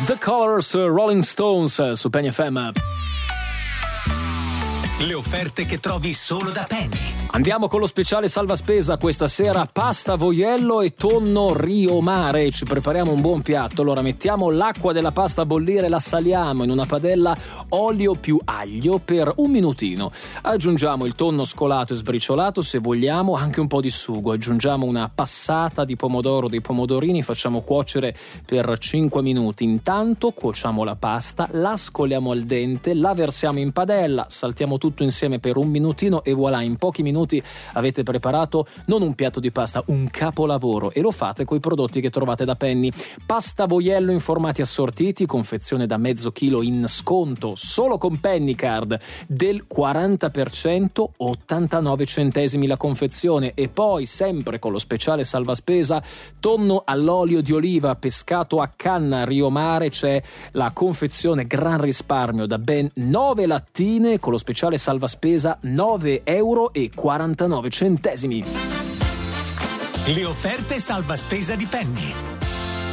The Colors, Rolling Stones su Penny FM. Le offerte che trovi solo da Penny. Andiamo con lo speciale salva spesa questa sera: pasta voiello e tonno Rio Mare. Ci prepariamo un buon piatto. Allora mettiamo l'acqua della pasta a bollire, la saliamo in una padella, olio più aglio per un minutino. Aggiungiamo il tonno scolato e sbriciolato, se vogliamo anche un po' di sugo. Aggiungiamo una passata di pomodoro, dei pomodorini, facciamo cuocere per 5 minuti. Intanto cuociamo la pasta, la scoliamo al dente, la versiamo in padella, saltiamo tutto insieme per un minutino e voilà, in pochi minuti avete preparato non un piatto di pasta, un capolavoro, e lo fate coi prodotti che trovate da Penny. Pasta voiello in formati assortiti, confezione da mezzo chilo in sconto solo con Penny Card del 40%, 89 centesimi la confezione. E poi sempre con lo speciale salva spesa tonno all'olio di oliva, pescato a canna Rio Mare, c'è la confezione gran risparmio da ben 9 lattine con lo speciale salva spesa €9,49. Le offerte salva spesa di Penny.